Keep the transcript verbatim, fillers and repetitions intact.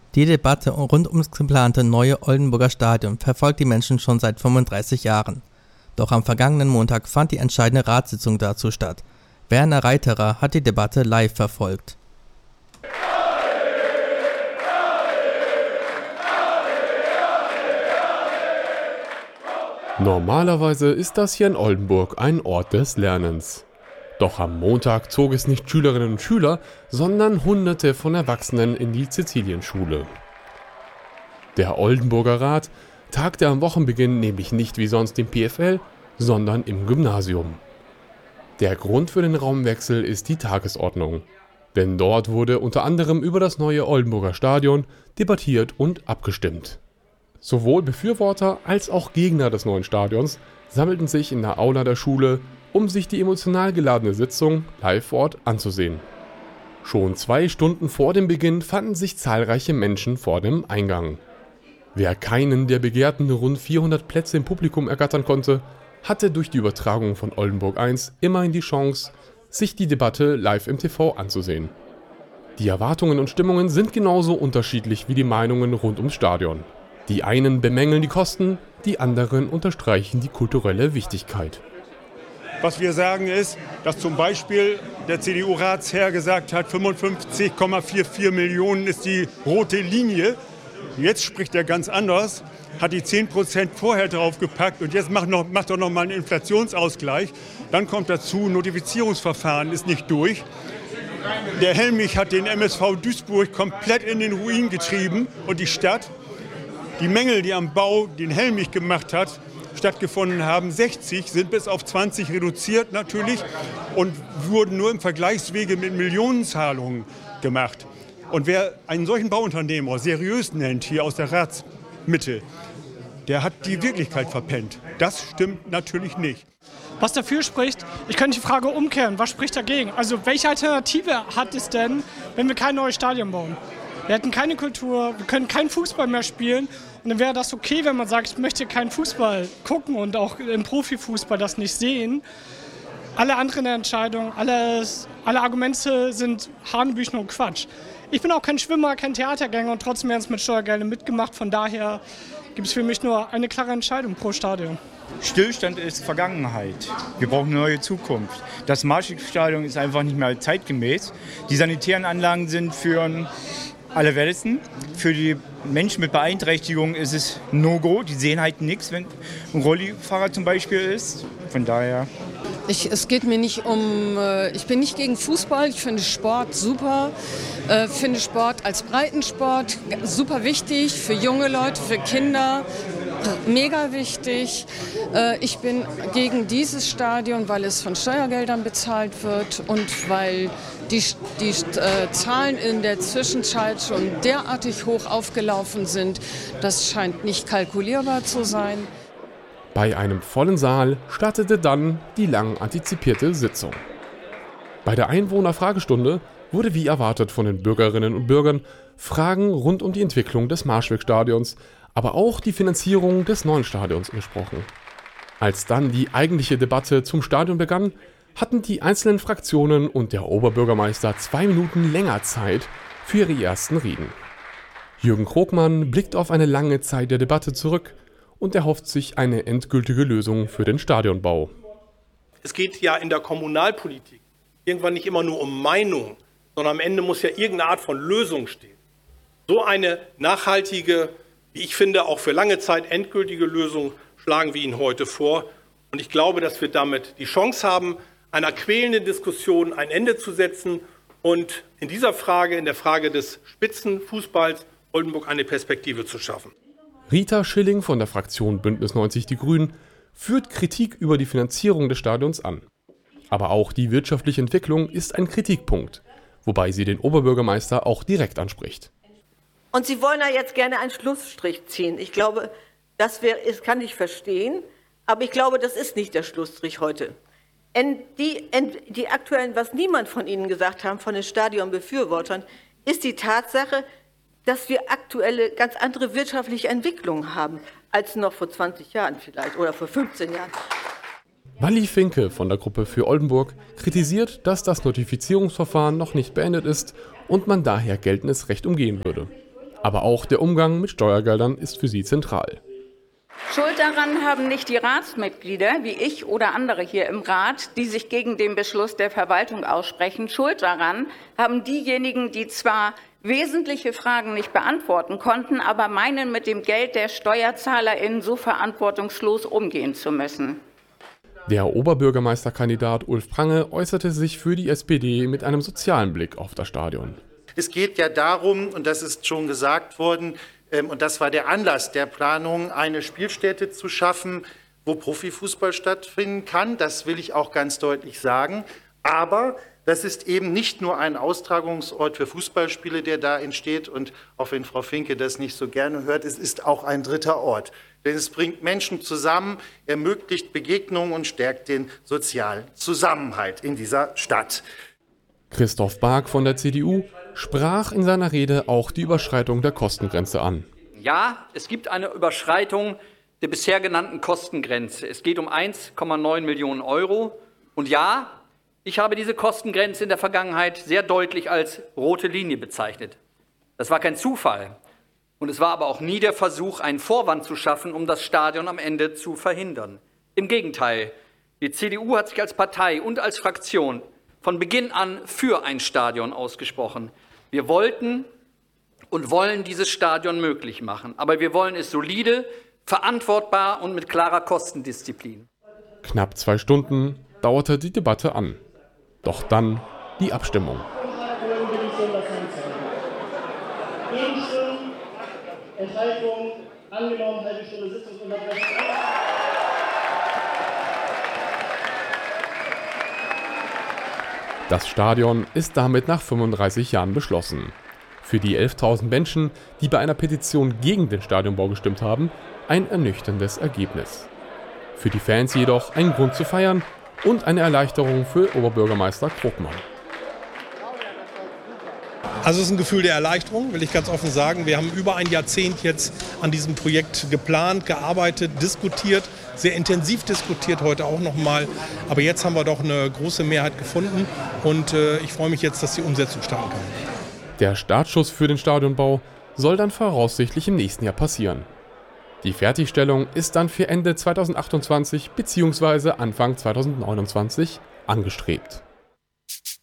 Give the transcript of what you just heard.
Die Debatte rund ums geplante neue Oldenburger Stadion verfolgt die Menschen schon seit fünfunddreißig Jahren. Doch am vergangenen Montag fand die entscheidende Ratssitzung dazu statt. Werner Reiterer hat die Debatte live verfolgt. Normalerweise ist das hier in Oldenburg ein Ort des Lernens. Doch am Montag zog es nicht Schülerinnen und Schüler, sondern Hunderte von Erwachsenen in die Cäcilienschule. Der Oldenburger Rat tagte am Wochenbeginn nämlich nicht wie sonst im P F L, sondern im Gymnasium. Der Grund für den Raumwechsel ist die Tagesordnung. Denn dort wurde unter anderem über das neue Oldenburger Stadion debattiert und abgestimmt. Sowohl Befürworter als auch Gegner des neuen Stadions sammelten sich in der Aula der Schule, um sich die emotional geladene Sitzung live vor Ort anzusehen. Schon zwei Stunden vor dem Beginn fanden sich zahlreiche Menschen vor dem Eingang. Wer keinen der begehrten rund vierhundert Plätze im Publikum ergattern konnte, hatte durch die Übertragung von Oldenburg eins immerhin die Chance, sich die Debatte live im T V anzusehen. Die Erwartungen und Stimmungen sind genauso unterschiedlich wie die Meinungen rund ums Stadion. Die einen bemängeln die Kosten, die anderen unterstreichen die kulturelle Wichtigkeit. Was wir sagen ist, dass zum Beispiel der C D U-Ratsherr gesagt hat, fünfundfünfzig Komma vierundvierzig Millionen ist die rote Linie. Jetzt spricht er ganz anders, hat die zehn Prozent vorher draufgepackt und jetzt macht, noch, macht doch noch mal einen Inflationsausgleich. Dann kommt dazu, Notifizierungsverfahren ist nicht durch. Der Helmich hat den M S V Duisburg komplett in den Ruin getrieben und die Stadt. Die Mängel, die am Bau den Helmich gemacht hat, stattgefunden haben, sechzig, sind bis auf zwanzig reduziert natürlich und wurden nur im Vergleichswege mit Millionenzahlungen gemacht. Und wer einen solchen Bauunternehmer seriös nennt, hier aus der Ratsmitte, der hat die Wirklichkeit verpennt. Das stimmt natürlich nicht. Was dafür spricht, ich könnte die Frage umkehren, was spricht dagegen? Also welche Alternative hat es denn, wenn wir kein neues Stadion bauen? Wir hätten keine Kultur, wir können keinen Fußball mehr spielen und dann wäre das okay, wenn man sagt, ich möchte keinen Fußball gucken und auch im Profifußball das nicht sehen. Alle anderen Entscheidungen, alles, alle Argumente sind Hanebüchen und Quatsch. Ich bin auch kein Schwimmer, kein Theatergänger und trotzdem werden es mit Steuergeldern mitgemacht. Von daher gibt es für mich nur eine klare Entscheidung pro Stadion. Stillstand ist Vergangenheit. Wir brauchen eine neue Zukunft. Das Marschwegstadion ist einfach nicht mehr zeitgemäß. Die sanitären Anlagen sind für alle Welten. Für die Menschen mit Beeinträchtigung ist es No-Go. Die sehen halt nichts, wenn ein Rollifahrer zum Beispiel ist. Von daher. Ich, es geht mir nicht um, äh, ich bin nicht gegen Fußball, ich finde Sport super, äh, finde Sport als Breitensport super wichtig, für junge Leute, für Kinder, mega wichtig. Äh, ich bin gegen dieses Stadion, weil es von Steuergeldern bezahlt wird und weil die, die äh, Zahlen in der Zwischenzeit schon derartig hoch aufgelaufen sind, das scheint nicht kalkulierbar zu sein. Bei einem vollen Saal startete dann die lang antizipierte Sitzung. Bei der Einwohnerfragestunde wurde wie erwartet von den Bürgerinnen und Bürgern Fragen rund um die Entwicklung des Marschwegstadions, aber auch die Finanzierung des neuen Stadions besprochen. Als dann die eigentliche Debatte zum Stadion begann, hatten die einzelnen Fraktionen und der Oberbürgermeister zwei Minuten länger Zeit für ihre ersten Reden. Jürgen Krogmann blickt auf eine lange Zeit der Debatte zurück und erhofft sich eine endgültige Lösung für den Stadionbau. Es geht ja in der Kommunalpolitik irgendwann nicht immer nur um Meinung, sondern am Ende muss ja irgendeine Art von Lösung stehen. So eine nachhaltige, wie ich finde, auch für lange Zeit endgültige Lösung schlagen wir Ihnen heute vor. Und ich glaube, dass wir damit die Chance haben, einer quälenden Diskussion ein Ende zu setzen und in dieser Frage, in der Frage des Spitzenfußballs Oldenburg eine Perspektive zu schaffen. Rita Schilling von der Fraktion Bündnis neunzig Die Grünen führt Kritik über die Finanzierung des Stadions an. Aber auch die wirtschaftliche Entwicklung ist ein Kritikpunkt, wobei sie den Oberbürgermeister auch direkt anspricht. Und Sie wollen da jetzt gerne einen Schlussstrich ziehen. Ich glaube, das, wär, das kann ich verstehen, aber ich glaube, das ist nicht der Schlussstrich heute. Die, die aktuellen, was niemand von Ihnen gesagt haben, von den Stadionbefürwortern, ist die Tatsache, dass wir aktuelle ganz andere wirtschaftliche Entwicklungen haben, als noch vor zwanzig Jahren vielleicht oder vor fünfzehn Jahren. Walli Finke von der Gruppe für Oldenburg kritisiert, dass das Notifizierungsverfahren noch nicht beendet ist und man daher geltendes Recht umgehen würde. Aber auch der Umgang mit Steuergeldern ist für sie zentral. Schuld daran haben nicht die Ratsmitglieder, wie ich oder andere hier im Rat, die sich gegen den Beschluss der Verwaltung aussprechen. Schuld daran haben diejenigen, die zwar wesentliche Fragen nicht beantworten konnten, aber meinen, mit dem Geld der SteuerzahlerInnen so verantwortungslos umgehen zu müssen. Der Oberbürgermeisterkandidat Ulf Prange äußerte sich für die S P D mit einem sozialen Blick auf das Stadion. Es geht ja darum, und das ist schon gesagt worden, und das war der Anlass der Planung, eine Spielstätte zu schaffen, wo Profifußball stattfinden kann. Das will ich auch ganz deutlich sagen. Aber das ist eben nicht nur ein Austragungsort für Fußballspiele, der da entsteht. Und auch wenn Frau Finke das nicht so gerne hört, es ist auch ein dritter Ort. Denn es bringt Menschen zusammen, ermöglicht Begegnungen und stärkt den sozialen Zusammenhalt in dieser Stadt. Christoph Bark von der C D U sprach in seiner Rede auch die Überschreitung der Kostengrenze an. Ja, es gibt eine Überschreitung der bisher genannten Kostengrenze. Es geht um eins Komma neun Millionen Euro. Und ja, ich habe diese Kostengrenze in der Vergangenheit sehr deutlich als rote Linie bezeichnet. Das war kein Zufall. Und es war aber auch nie der Versuch, einen Vorwand zu schaffen, um das Stadion am Ende zu verhindern. Im Gegenteil, die C D U hat sich als Partei und als Fraktion von Beginn an für ein Stadion ausgesprochen. Wir wollten und wollen dieses Stadion möglich machen. Aber wir wollen es solide, verantwortbar und mit klarer Kostendisziplin. Knapp zwei Stunden dauerte die Debatte an. Doch dann die Abstimmung. Gegenstimmen, Enthaltung, angenommen, halbe Stunde Sitzungsunterbrechung. Das Stadion ist damit nach fünfunddreißig Jahren beschlossen. Für die elftausend Menschen, die bei einer Petition gegen den Stadionbau gestimmt haben, ein ernüchterndes Ergebnis. Für die Fans jedoch ein Grund zu feiern und eine Erleichterung für Oberbürgermeister Krugmann. Also es ist ein Gefühl der Erleichterung, will ich ganz offen sagen. Wir haben über ein Jahrzehnt jetzt an diesem Projekt geplant, gearbeitet, diskutiert, sehr intensiv diskutiert, heute auch nochmal. Aber jetzt haben wir doch eine große Mehrheit gefunden und äh, ich freue mich jetzt, dass die Umsetzung starten kann. Der Startschuss für den Stadionbau soll dann voraussichtlich im nächsten Jahr passieren. Die Fertigstellung ist dann für Ende zweitausendachtundzwanzig bzw. Anfang zweitausendneunundzwanzig angestrebt.